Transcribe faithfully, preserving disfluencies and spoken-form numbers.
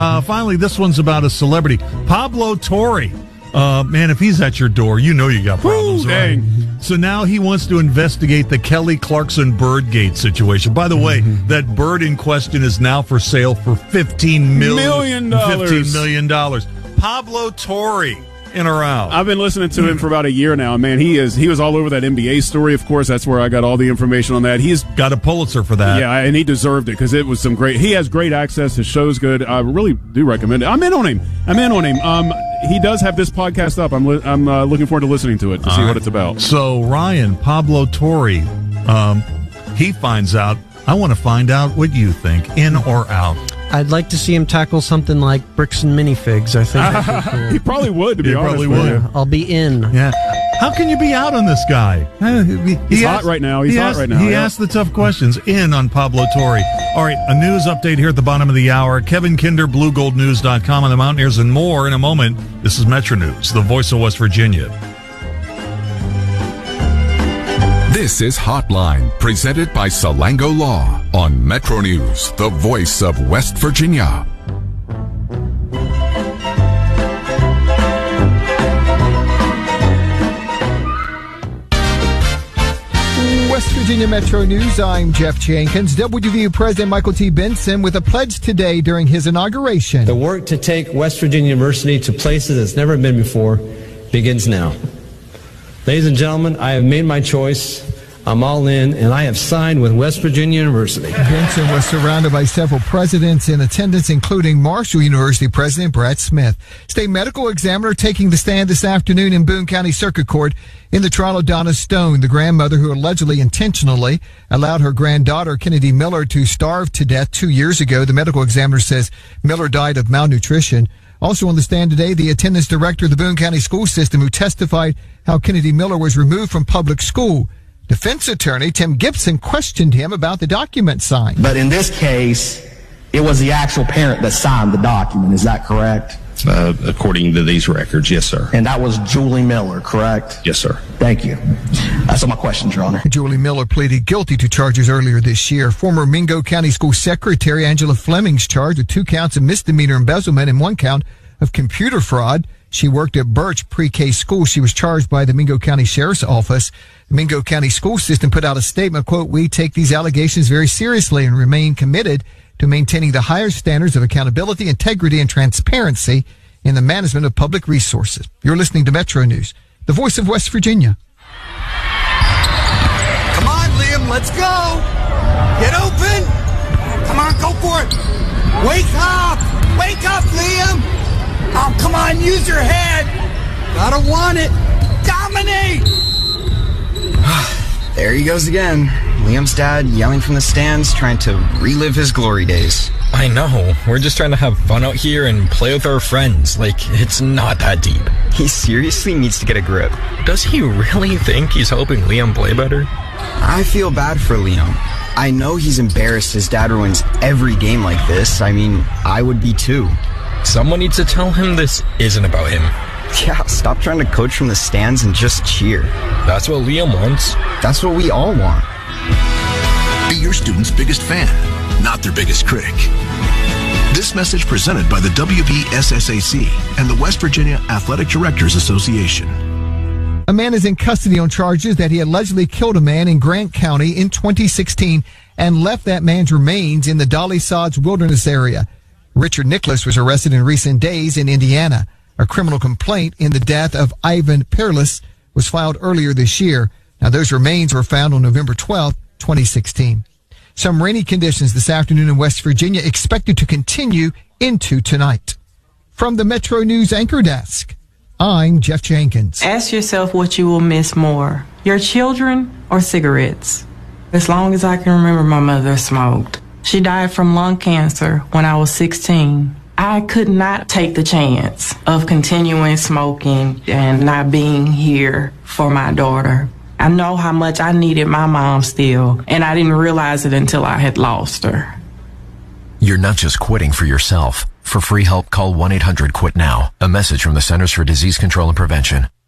Uh, finally, this one's about a celebrity. Pablo Torre. Uh, man, if he's at your door, you know you got problems, Woo, right? dang. So now he wants to investigate the Kelly Clarkson Birdgate situation. By the way, mm-hmm. that bird in question is now for sale for fifteen million dollars. fifteen million dollars. Pablo Torre, in or out? I've been listening to him for about a year now. Man, he is he was all over that N B A story, of course. That's where I got all the information on that. He's got a Pulitzer for that. Yeah, and he deserved it because it was some great. He has great access. His show's good. I really do recommend it. I'm in on him. I'm in on him. Um, he does have this podcast up. I'm li- I'm uh, looking forward to listening to it to all see right. what it's about. So Ryan, Pablo Torre, um, he finds out. I want to find out what you think, in or out. I'd like to see him tackle something like bricks and minifigs. I think that'd be cool. He probably would, to be he honest. Probably would. would. I'll be in. Yeah. How can you be out on this guy? He He's asked, hot right now. He's he hot asked, right now. He yeah. asked the tough questions. In on Pablo Torre. All right, a news update here at the bottom of the hour. Kevin Kinder, blue gold news dot com on the Mountaineers and more in a moment. This is Metro News, the voice of West Virginia. This is Hotline, presented by Salango Law on Metro News, the voice of West Virginia. West Virginia Metro News, I'm Jeff Jenkins. W V U President Michael T. Benson with a pledge today during his inauguration. The work to take West Virginia University to places it's never been before begins now. Ladies and gentlemen, I have made my choice. I'm all in, and I have signed with West Virginia University. Benson was surrounded by several presidents in attendance, including Marshall University President Brad Smith. State medical examiner taking the stand this afternoon in Boone County Circuit Court in the trial of Donna Stone, the grandmother who allegedly intentionally allowed her granddaughter, Kennedy Miller, to starve to death two years ago. The medical examiner says Miller died of malnutrition. Also on the stand today, the attendance director of the Boone County School System who testified how Kennedy Miller was removed from public school. Defense attorney Tim Gibson questioned him about the document signed. But in this case, it was the actual parent that signed the document. Is that correct? Uh, according to these records, yes, sir. And that was Julie Miller, correct? Yes, sir. Thank you. That's all my questions, Your Honor. Julie Miller pleaded guilty to charges earlier this year. Former Mingo County School Secretary Angela Fleming's charged with two counts of misdemeanor embezzlement and one count of computer fraud. She worked at Birch Pre-K School. She was charged by the Mingo County Sheriff's Office. The Mingo County School System put out a statement, quote, "We take these allegations very seriously and remain committed to maintaining the higher standards of accountability, integrity, and transparency in the management of public resources." You're listening to Metro News, the voice of West Virginia. Come on, Liam, let's go. Get open. Come on, go for it. Wake up. Wake up, Liam. Oh, come on, use your head. Gotta want it. Dominate. There he goes again. Liam's dad yelling from the stands, trying to relive his glory days. I know. We're just trying to have fun out here and play with our friends. Like, it's not that deep. He seriously needs to get a grip. Does he really think he's helping Liam play better? I feel bad for Liam. I know he's embarrassed his dad ruins every game like this. I mean, I would be too. Someone needs to tell him this isn't about him. Yeah, stop trying to coach from the stands and just cheer. That's what Liam wants. That's what we all want. Be your student's biggest fan, not their biggest critic. This message presented by the W V S S A C and the West Virginia Athletic Directors Association. A man is in custody on charges that he allegedly killed a man in Grant County in twenty sixteen and left that man's remains in the Dolly Sods Wilderness area. Richard Nicholas was arrested in recent days in Indiana. A criminal complaint in the death of Ivan Peerless was filed earlier this year. Now, those remains were found on November twelfth, twenty sixteen. Some rainy conditions this afternoon in West Virginia expected to continue into tonight. From the Metro News Anchor Desk, I'm Jeff Jenkins. Ask yourself what you will miss more, your children or cigarettes. As long as I can remember, my mother smoked. She died from lung cancer when I was sixteen. I could not take the chance of continuing smoking and not being here for my daughter. I know how much I needed my mom still, and I didn't realize it until I had lost her. You're not just quitting for yourself. For free help, call one eight hundred quit now. A message from the Centers for Disease Control and Prevention.